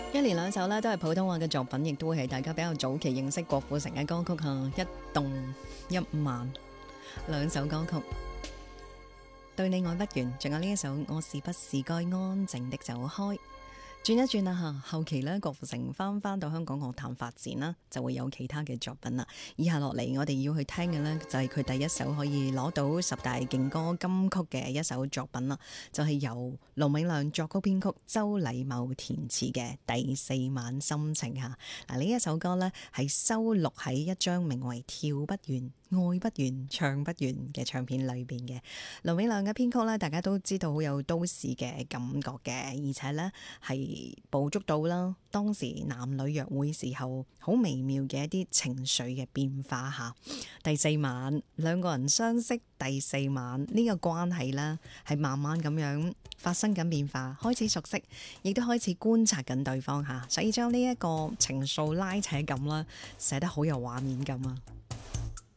一連兩首呢都係普通話嘅作品，亦都會係大家比較早期認識郭富城嘅歌曲吓，一動一慢兩首歌曲，對你愛不完，仲有呢一首我是不是該安靜的走開。轉一轉啦吓，後期呢，郭富城翻到香港樂壇發展啦，就會有其他嘅作品啦。以下落嚟我哋要去聽嘅呢，就係佢第一首可以攞到10大勁歌金曲嘅一首作品啦，就係由盧永亮作曲編曲，周禮茂填詞嘅《第四晚心情》吓。嗱，呢一首歌呢，係收錄喺一張名為《跳不完》愛不完唱不完嘅唱片裏邊嘅。盧永亮嘅編曲咧，大家都知道好有都市嘅感覺嘅，而且咧係捕捉到啦當時男女約會時候好微妙嘅一啲情緒嘅變化吓。第四晚兩個人相識，第四晚呢個關係咧係慢慢咁樣發生緊變化，開始熟悉，亦都開始觀察緊對方吓，所以將呢一個情愫拉扯感啦寫得好有畫面感啊！